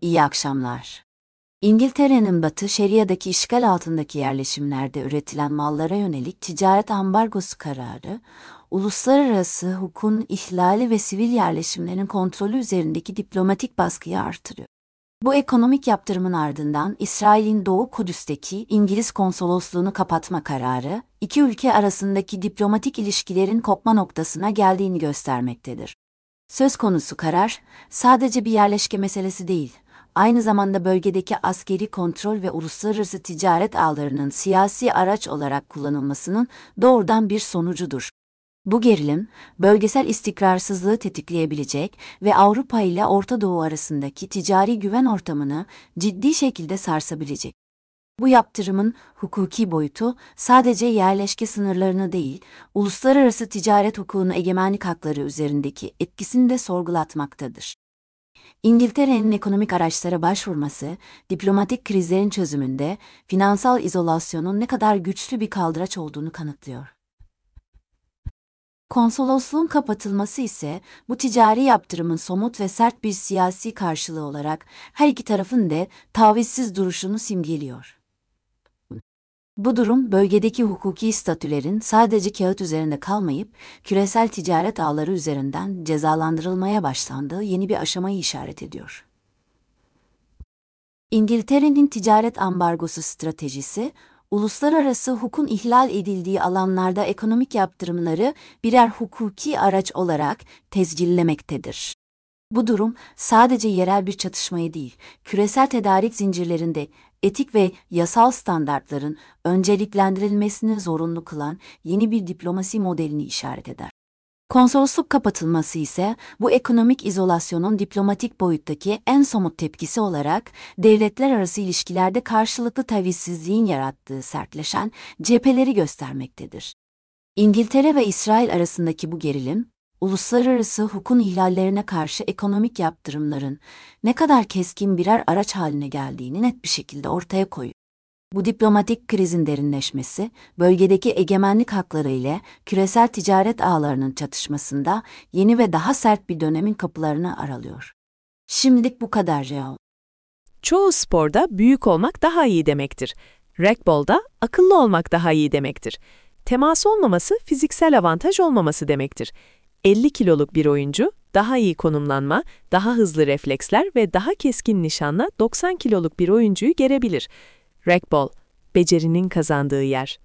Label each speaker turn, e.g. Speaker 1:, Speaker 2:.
Speaker 1: İyi akşamlar. İngiltere'nin Batı Şeria'daki işgal altındaki yerleşimlerde üretilen mallara yönelik ticaret ambargosu kararı, uluslararası hukukun ihlali ve sivil yerleşimlerin kontrolü üzerindeki diplomatik baskıyı artırıyor. Bu ekonomik yaptırımın ardından İsrail'in Doğu Kudüs'teki İngiliz konsolosluğunu kapatma kararı, iki ülke arasındaki diplomatik ilişkilerin kopma noktasına geldiğini göstermektedir. Söz konusu karar, sadece bir yerleşke meselesi değil, aynı zamanda bölgedeki askeri kontrol ve uluslararası ticaret ağlarının siyasi araç olarak kullanılmasının doğrudan bir sonucudur. Bu gerilim, bölgesel istikrarsızlığı tetikleyebilecek ve Avrupa ile Orta Doğu arasındaki ticari güven ortamını ciddi şekilde sarsabilecek. Bu yaptırımın hukuki boyutu sadece yerleşke sınırlarını değil, uluslararası ticaret hukukunu egemenlik hakları üzerindeki etkisini de sorgulatmaktadır. İngiltere'nin ekonomik araçlara başvurması, diplomatik krizlerin çözümünde finansal izolasyonun ne kadar güçlü bir kaldıraç olduğunu kanıtlıyor. Konsolosluğun kapatılması ise bu ticari yaptırımın somut ve sert bir siyasi karşılığı olarak her iki tarafın da tavizsiz duruşunu simgeliyor. Bu durum bölgedeki hukuki statülerin sadece kağıt üzerinde kalmayıp küresel ticaret ağları üzerinden cezalandırılmaya başlandığı yeni bir aşamayı işaret ediyor. İngiltere'nin ticaret ambargosu stratejisi, uluslararası hukukun ihlal edildiği alanlarda ekonomik yaptırımları birer hukuki araç olarak tescillemektedir. Bu durum sadece yerel bir çatışmayı değil, küresel tedarik zincirlerinde etik ve yasal standartların önceliklendirilmesini zorunlu kılan yeni bir diplomasi modelini işaret eder. Konsolosluk kapatılması ise bu ekonomik izolasyonun diplomatik boyuttaki en somut tepkisi olarak devletler arası ilişkilerde karşılıklı tavizsizliğin yarattığı sertleşen cepheleri göstermektedir. İngiltere ve İsrail arasındaki bu gerilim, uluslararası hukukun ihlallerine karşı ekonomik yaptırımların ne kadar keskin birer araç haline geldiğini net bir şekilde ortaya koyuyor. Bu diplomatik krizin derinleşmesi, bölgedeki egemenlik hakları ile küresel ticaret ağlarının çatışmasında yeni ve daha sert bir dönemin kapılarını aralıyor. Şimdilik bu kadar Real.
Speaker 2: Çoğu sporda büyük olmak daha iyi demektir. Racquetball'da akıllı olmak daha iyi demektir. Temas olmaması fiziksel avantaj olmaması demektir. 50 kiloluk bir oyuncu, daha iyi konumlanma, daha hızlı refleksler ve daha keskin nişanla 90 kiloluk bir oyuncuyu gerebilir. Racquetball, becerinin kazandığı yer.